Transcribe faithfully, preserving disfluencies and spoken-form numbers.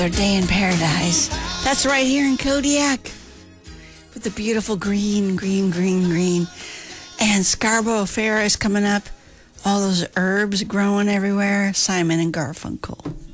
Their day in paradise. That's right here in Kodiak. With the beautiful green, green, green, green. And Scarborough Fair is coming up. All those herbs growing everywhere. Simon and Garfunkel.